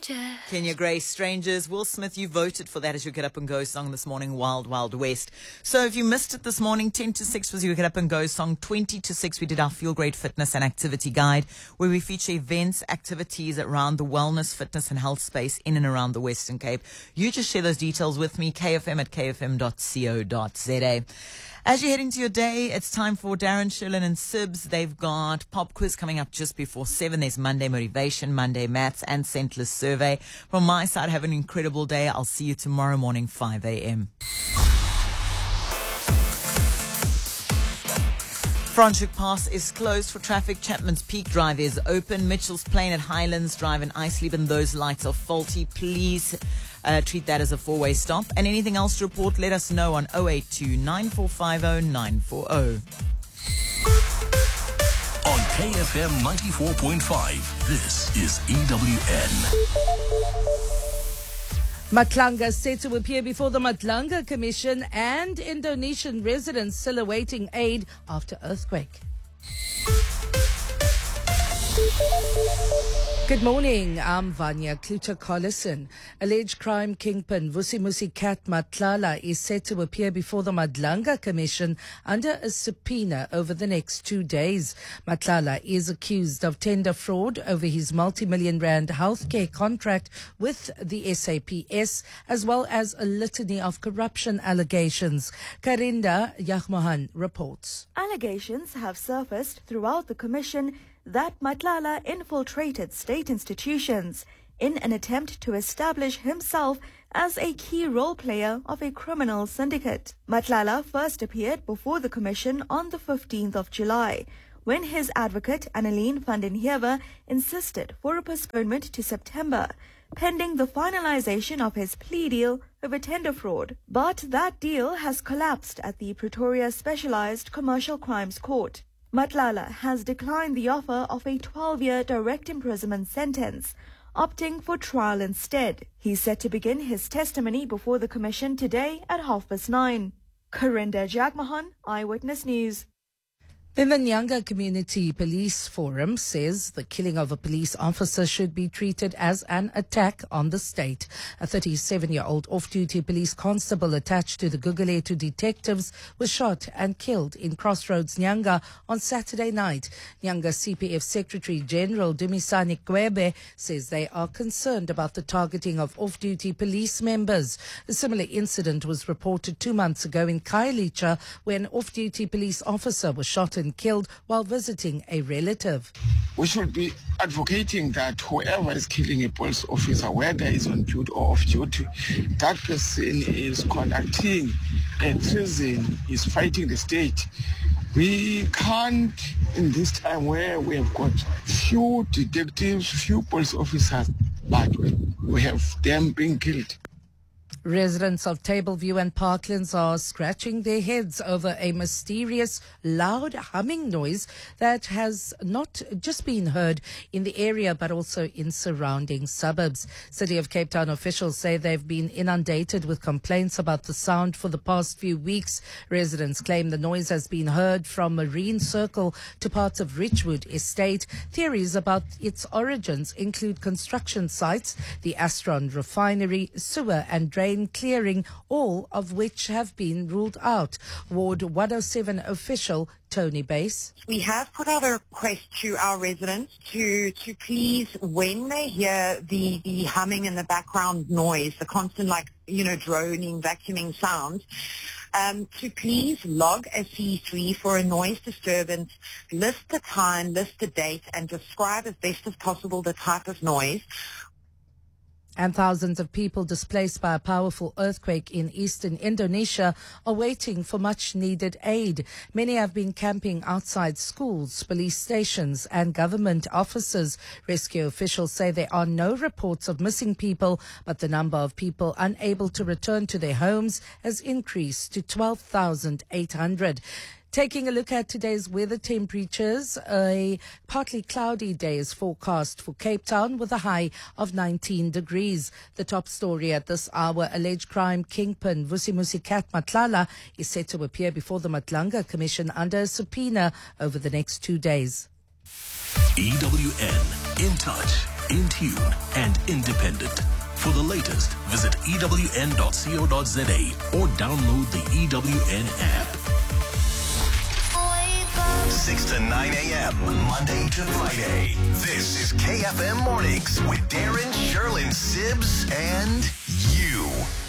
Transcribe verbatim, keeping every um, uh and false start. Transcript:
Kenya Grace, Strangers. Will Smith, you voted for that as your Get Up and Go song this morning, Wild Wild West. So if you missed it this morning, ten to six was your Get Up and Go song. twenty to six we did our Feel Great Fitness and Activity Guide, where we feature events, activities around the wellness, fitness and health space in and around the Western Cape. You just share those details with me, k f m at k f m dot co dot z a. As you head into your day, it's time for Darren, Sherlin and Sibs. They've got pop quiz coming up just before seven. There's Monday Motivation, Monday Maths and Scentless Survey. From my side, have an incredible day. I'll see you tomorrow morning, five a m Franschhoek Pass is closed for traffic. Chapman's Peak Drive is open. Mitchell's Plain at Highlands Drive and Isleben, those lights are faulty. Please uh, treat that as a four-way stop. And anything else to report, let us know on oh eight two, nine four five oh, nine four oh. On K F M ninety-four point five, this is E W N. Matlanga set to appear before the Matlanga Commission, and Indonesian residents still awaiting aid after earthquake. Good morning, I'm Vanya Kluter-Collison. Alleged crime kingpin Vusimusi Cat Matlala is set to appear before the Matlanga Commission under a subpoena over the next two days. Matlala is accused of tender fraud over his multi-million rand healthcare contract with the S A P S, as well as a litany of corruption allegations. Karinda Yahmohan reports. Allegations have surfaced throughout the commission that Matlala infiltrated state institutions in an attempt to establish himself as a key role player of a criminal syndicate. Matlala first appeared before the commission on the fifteenth of July, when his advocate Annelien van den Heever insisted for a postponement to September, pending the finalization of his plea deal over tender fraud. But that deal has collapsed at the Pretoria Specialized Commercial Crimes Court. Matlala has declined the offer of a twelve-year direct imprisonment sentence, opting for trial instead. He's set to begin his testimony before the commission today at half past nine. Karinda Jagmohan, Eyewitness News. The Nyanga Community Police Forum says the killing of a police officer should be treated as an attack on the state. A thirty-seven-year-old off-duty police constable attached to the Guguletu detectives was shot and killed in Crossroads, Nyanga on Saturday night. Nyanga C P F Secretary General Dumisani Kwebe says they are concerned about the targeting of off-duty police members. A similar incident was reported two months ago in Khayelitsha, where an off-duty police officer was shot and killed while visiting a relative. We should be advocating that whoever is killing a police officer, whether he's on duty or off duty, that person is conducting a treason, is fighting the state. We can't, in this time where we have got few detectives, few police officers, but we have them being killed. Residents of Tableview and Parklands are scratching their heads over a mysterious, loud humming noise that has not just been heard in the area but also in surrounding suburbs. City of Cape Town officials say they've been inundated with complaints about the sound for the past few weeks. Residents claim the noise has been heard from Marine Circle to parts of Richwood Estate. Theories about its origins include construction sites, the Astron refinery, sewer and drain clearing, all of which have been ruled out. Ward one oh seven official Tony Bass. We have put out a request to our residents to to please, when they hear the, the humming and the background noise, the constant, like, you know, droning, vacuuming sounds, um, to please log a C three for a noise disturbance, list the time, list the date, and describe as best as possible the type of noise. And thousands of people displaced by a powerful earthquake in eastern Indonesia are waiting for much-needed aid. Many have been camping outside schools, police stations and government offices. Rescue officials say there are no reports of missing people, but the number of people unable to return to their homes has increased to twelve thousand eight hundred. Taking a look at today's weather temperatures, a partly cloudy day is forecast for Cape Town with a high of nineteen degrees. The top story at this hour, alleged crime kingpin Vusimusi Cat Matlala is set to appear before the Matlanga Commission under a subpoena over the next two days. E W N, in touch in tune, and independent. For the latest, visit E W N dot co dot za or download the E W N app. six to nine a.m. Monday to Friday. This is K F M Mornings with Darren, Sherlyn, Sibbs, and you.